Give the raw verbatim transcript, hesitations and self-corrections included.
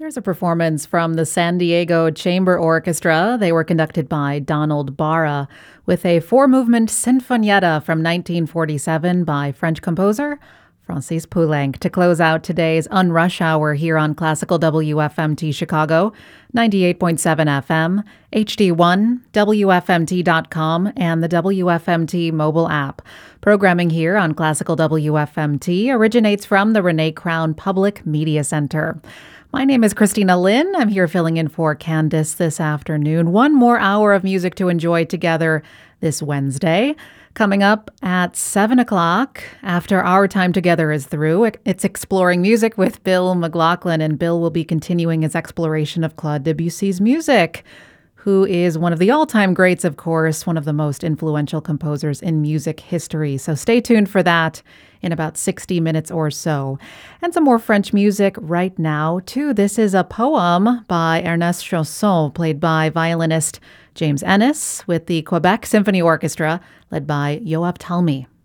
There's a performance from the San Diego Chamber Orchestra. They were conducted by Donald Barra with a four-movement Sinfonietta from nineteen forty-seven by French composer Francis Poulenc to close out today's Unrush Hour here on Classical W F M T Chicago, ninety-eight point seven F M, H D one, W F M T dot com, and the W F M T mobile app. Programming here on Classical W F M T originates from the Renee Crown Public Media Center. My name is Christina Lynn. I'm here filling in for Candice this afternoon. One more hour of music to enjoy together this Wednesday. Coming up at seven o'clock, after our time together is through, it's Exploring Music with Bill McLaughlin, and Bill will be continuing his exploration of Claude Debussy's music, who is one of the all-time greats, of course, one of the most influential composers in music history. So stay tuned for that in about sixty minutes or so. And some more French music right now, too. This is a poem by Ernest Chausson, played by violinist James Ennis, with the Quebec Symphony Orchestra, led by Yoav Talmi.